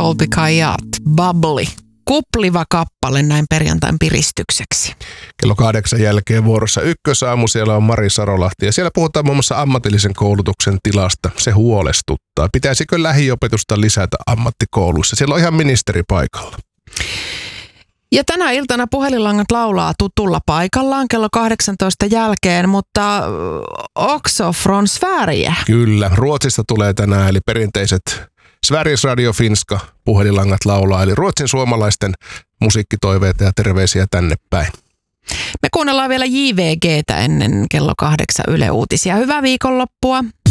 Colby Kayat, Bubbly. Kupliva kappale näin perjantain piristykseksi. Kello 8 jälkeen vuorossa Ykkösaamu. Siellä on Mari Sarolahti ja siellä puhutaan muun muassa ammatillisen koulutuksen tilasta. Se huolestuttaa. Pitäisikö lähiopetusta lisätä ammattikouluissa? Siellä on ihan ministeri paikalla. Ja tänä iltana puhelinlangat laulaa tutulla paikallaan kello 18 jälkeen, mutta också från Sverige. Kyllä, Ruotsista tulee tänään, eli perinteiset Sveriges Radio Finska puhelinlangat laulaa, eli Ruotsin suomalaisten musiikkitoiveita ja terveisiä tänne päin. Me kuunnellaan vielä JVGtä ennen kello 8 Yle Uutisia. Hyvää viikonloppua.